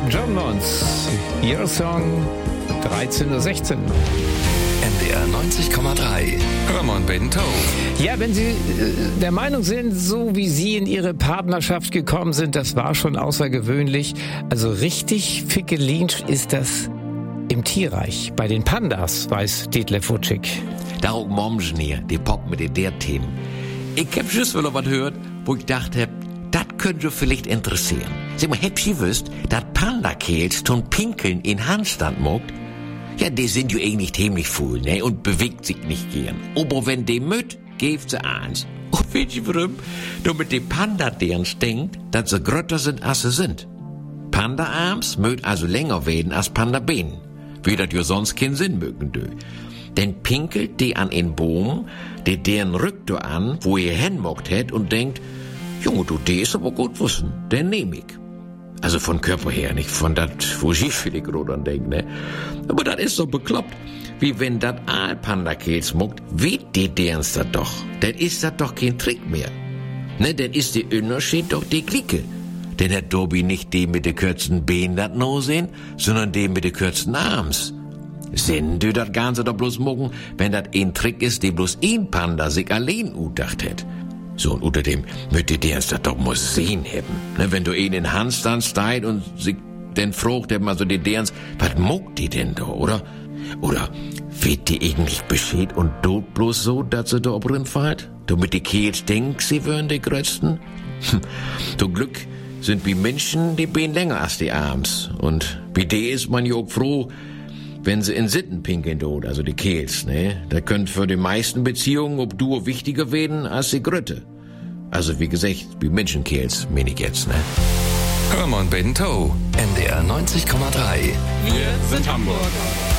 John Mons, Your Song, 13:16 Uhr. NDR 90,3. Hörmann Bento. Ja, wenn Sie der Meinung sind, so wie Sie in Ihre Partnerschaft gekommen sind, das war schon außergewöhnlich. Also richtig fickelin ist das im Tierreich, bei den Pandas, weiß Detlef Wutschig. Darum Momsen hier, die Pop mit den Themen. Ich hab just wieder was gehört, wo ich dachte, das könnte vielleicht interessieren. Sag mal, habt ihr gewusst, dass Panda-Kels zum Pinkeln in Handstand mogt? Ja, die sind ja eigentlich ziemlich faul, ne, und bewegt sich nicht gern. Aber wenn die müt, geeft sie eins. Und wisst ihr warum? Nur mit dem Panda deren stinkt, dass sie grötter sind, als sie sind. Panda-Arms mögt also länger werden als Panda-Beinen. Wie das ja sonst keinen Sinn mögen dö. Denn pinkelt die an einen Baum, der deren rückt du an, wo ihr hinmockt hätt und denkt, Junge, du, die ist aber gut wissen, den nehm ich. Also von Körper her, nicht von dat, wo ich vielleicht gerade an denk, ne? Aber das ist so bekloppt, wie wenn dat Aalpanda-Kels muckt, weht die derens dat doch. Dann ist dat doch kein Trick mehr. Ne, dann ist der Unterschied doch die Clique. Denn hat Dobi nicht den mit de kürzen Beinen dat no sehen, sondern den mit de kürzen Arms. Sind du dat Ganze doch bloß mucken, wenn dat ein Trick ist, den bloß ein Panda sich allein udacht hätt. So, und unter dem möchte der das doch muss sehen haben. Ne, wenn du ihn in Handstand steigt und sich dann fragt, also die derens, was muckt die denn da, oder? Oder wird die eigentlich bescheid und tot bloß so, dass sie da obrin fährt? Du mit die Kehls denkst, sie wären die Größten? Zum Glück sind wie Menschen die Beine länger als die Arms. Und wie die ist man ja auch froh, wenn sie in Sitten pinkeln tut, also die Kehls, ne? Da könnt für die meisten Beziehungen ob du wichtiger werden als die Grötte. Also wie gesagt, wie Menschenkehls, meine ich jetzt, ne? Hörmann Bento. NDR 90,3. Wir sind Hamburger.